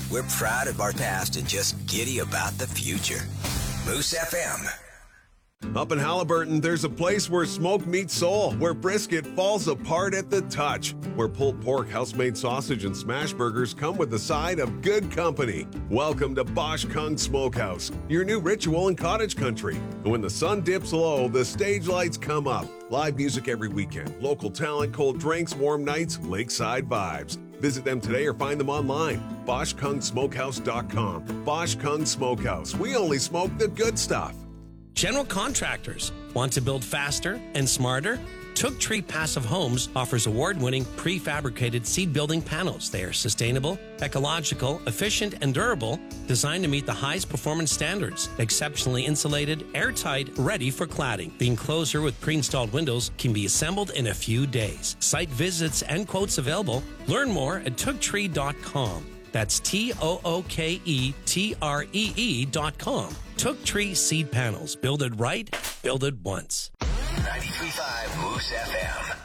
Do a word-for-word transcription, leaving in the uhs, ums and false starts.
We're proud of our past and just giddy about the future. Moose F M. Up in Halliburton, there's a place where smoke meets soul, where brisket falls apart at the touch, where pulled pork, house-made sausage, and smash burgers come with a side of good company. Welcome to Bosch Kung Smokehouse, your new ritual in cottage country. And when the sun dips low, the stage lights come up. Live music every weekend, local talent, cold drinks, warm nights, lakeside vibes. Visit them today or find them online. Bosch Kung Smokehouse dot com. Bosch Kung Smokehouse. We only smoke the good stuff. General contractors want to build faster and smarter? Took Tree Passive Homes offers award-winning prefabricated seed-building panels. They are sustainable, ecological, efficient, and durable, designed to meet the highest performance standards. Exceptionally insulated, airtight, ready for cladding. The enclosure with pre-installed windows can be assembled in a few days. Site visits and quotes available. Learn more at took tree dot com. That's T O O K E T R E E dot com. Took Tree Seed Panels. Build it right, build it once. ninety-three point five Moose F M.